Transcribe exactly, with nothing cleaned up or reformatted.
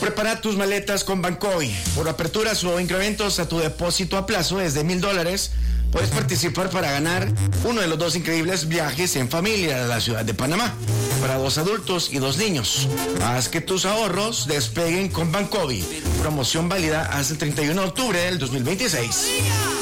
Prepara tus maletas con Bancovi. Por aperturas o incrementos a tu depósito a plazo desde mil dólares, puedes participar para ganar uno de los dos increíbles viajes en familia a la ciudad de Panamá para dos adultos y dos niños. Haz que tus ahorros despeguen con Bancovi. Promoción válida hasta el treinta y uno de octubre del dos mil veintiséis.